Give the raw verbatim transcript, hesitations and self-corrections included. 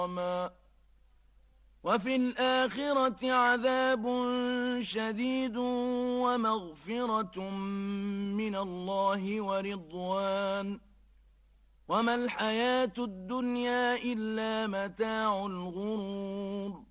وفي الآخرة عذاب شديد ومغفرة من الله ورضوان وما الحياة الدنيا إلا متاع الغرور.